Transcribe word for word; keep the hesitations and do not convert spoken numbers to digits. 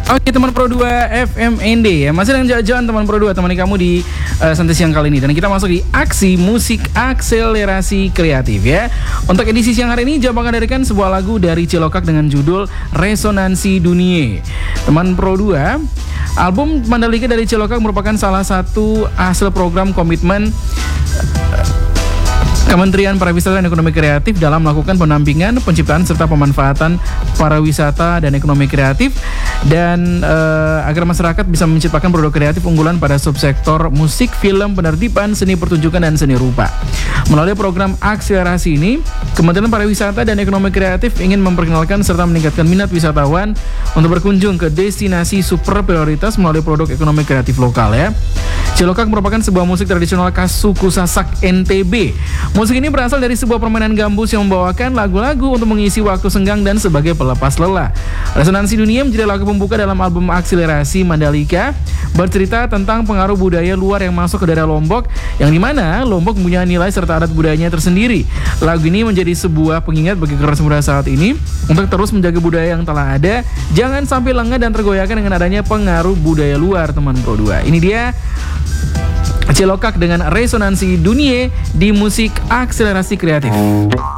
Oke teman Pro dua F M N D ya, masih dengan jalan teman Pro dua, temani kamu di uh, Santai Siang kali ini. Dan kita masuk di aksi musik akselerasi kreatif ya. Untuk edisi siang hari ini Jawa menghadirkan sebuah lagu dari Cilokak dengan judul Resonansi Dunie. Teman Pro dua, album Mandalika dari Cilokak merupakan salah satu hasil program komitmen Kementerian Pariwisata dan Ekonomi Kreatif dalam melakukan pendampingan, penciptaan serta pemanfaatan pariwisata dan ekonomi kreatif dan eh, agar masyarakat bisa menciptakan produk kreatif unggulan pada subsektor musik, film, penertiban, seni pertunjukan dan seni rupa. Melalui program akselerasi ini, Kementerian Pariwisata dan Ekonomi Kreatif ingin memperkenalkan serta meningkatkan minat wisatawan untuk berkunjung ke destinasi super prioritas melalui produk ekonomi kreatif lokal ya. Cilokak merupakan sebuah musik tradisional khas suku Sasak N T B. Musik ini berasal dari sebuah permainan gambus yang membawakan lagu-lagu untuk mengisi waktu senggang dan sebagai pelepas lelah. Resonansi Dunia menjadi lagu pembuka dalam album Akselerasi Mandalika, bercerita tentang pengaruh budaya luar yang masuk ke daerah Lombok, yang dimana Lombok punya nilai serta adat budayanya tersendiri. Lagu ini menjadi sebuah pengingat bagi generasi muda saat ini untuk terus menjaga budaya yang telah ada, jangan sampai lengah dan tergoyahkan dengan adanya pengaruh budaya luar, teman Pro dua. Ini dia Cilokak dengan Resonansi Dunia di musik akselerasi kreatif.